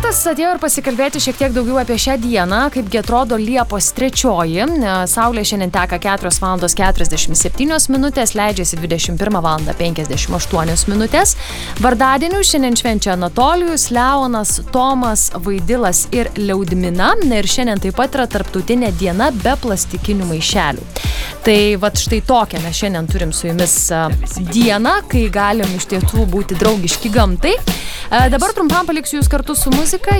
Metas atėjo ir pasikalbėti šiek tiek daugiau apie šią dieną, kaipgi atrodo Liepos 3. Saulė šiandien teka 4 valandos 47 minutės, leidžiasi 21 valandą 58 minutės. Vardadienių šiandien švenčia Anatolijus, Leonas, Tomas, Vaidilas ir Liaudmina. Ir šiandien taip pat yra tarptautinė diena be plastikinių maišelių. Tai vat štai tokią mes šiandien turim su jumis dieną, kai galim iš tiesų būti draugiški gamtai. Dabar trumpam paliksiu jūs kartu su muzika.